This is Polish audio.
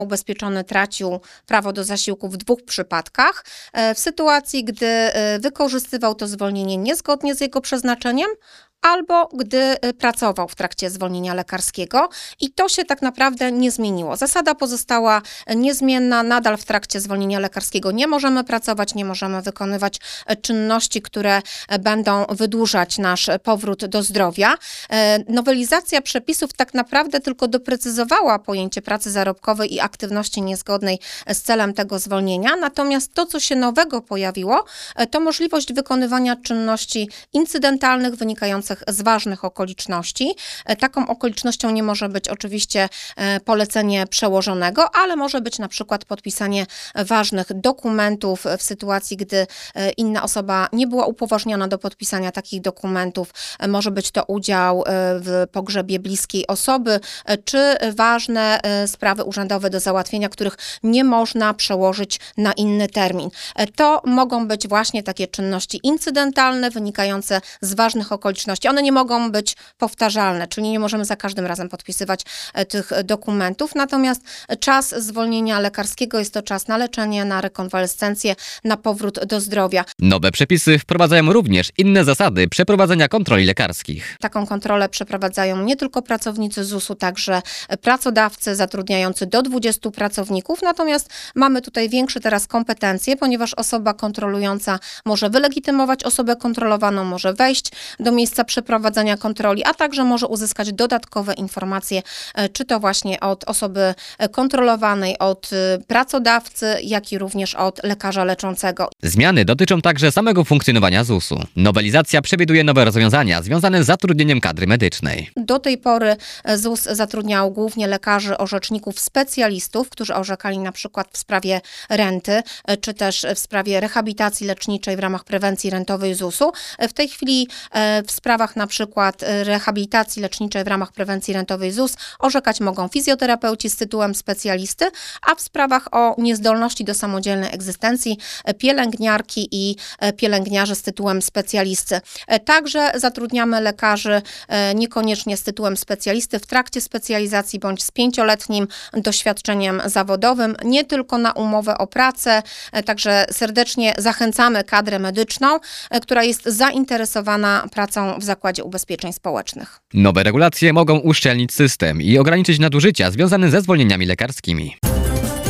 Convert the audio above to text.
Ubezpieczony tracił prawo do zasiłku w 2 przypadkach. W sytuacji, gdy wykorzystywał to zwolnienie niezgodnie z jego przeznaczeniem, albo gdy pracował w trakcie zwolnienia lekarskiego i to się tak naprawdę nie zmieniło. Zasada pozostała niezmienna, nadal w trakcie zwolnienia lekarskiego nie możemy pracować, nie możemy wykonywać czynności, które będą wydłużać nasz powrót do zdrowia. Nowelizacja przepisów tak naprawdę tylko doprecyzowała pojęcie pracy zarobkowej i aktywności niezgodnej z celem tego zwolnienia, natomiast to, co się nowego pojawiło, to możliwość wykonywania czynności incydentalnych wynikających z ważnych okoliczności. Taką okolicznością nie może być oczywiście polecenie przełożonego, ale może być na przykład podpisanie ważnych dokumentów w sytuacji, gdy inna osoba nie była upoważniona do podpisania takich dokumentów. Może być to udział w pogrzebie bliskiej osoby, czy ważne sprawy urzędowe do załatwienia, których nie można przełożyć na inny termin. To mogą być właśnie takie czynności incydentalne, wynikające z ważnych okoliczności. One nie mogą być powtarzalne, czyli nie możemy za każdym razem podpisywać tych dokumentów, natomiast czas zwolnienia lekarskiego jest to czas na leczenie, na rekonwalescencję, na powrót do zdrowia. Nowe przepisy wprowadzają również inne zasady przeprowadzenia kontroli lekarskich. Taką kontrolę przeprowadzają nie tylko pracownicy ZUS-u, także pracodawcy zatrudniający do 20 pracowników, natomiast mamy tutaj większe teraz kompetencje, ponieważ osoba kontrolująca może wylegitymować osobę kontrolowaną, może wejść do miejsca przeprowadzania kontroli, a także może uzyskać dodatkowe informacje, czy to właśnie od osoby kontrolowanej, od pracodawcy, jak i również od lekarza leczącego. Zmiany dotyczą także samego funkcjonowania ZUS-u. Nowelizacja przewiduje nowe rozwiązania związane z zatrudnieniem kadry medycznej. Do tej pory ZUS zatrudniał głównie lekarzy, orzeczników, specjalistów, którzy orzekali na przykład w sprawie renty, czy też w sprawie rehabilitacji leczniczej w ramach prewencji rentowej ZUS-u. W tej chwili w sprawach na przykład rehabilitacji leczniczej w ramach prewencji rentowej ZUS orzekać mogą fizjoterapeuci z tytułem specjalisty, a w sprawach o niezdolności do samodzielnej egzystencji pielęgniarki i pielęgniarze z tytułem specjalisty. Także zatrudniamy lekarzy niekoniecznie z tytułem specjalisty w trakcie specjalizacji bądź z 5-letnim doświadczeniem zawodowym, nie tylko na umowę o pracę, także serdecznie zachęcamy kadrę medyczną, która jest zainteresowana pracą w Zakładzie Ubezpieczeń Społecznych. Nowe regulacje mogą uszczelnić system i ograniczyć nadużycia związane ze zwolnieniami lekarskimi.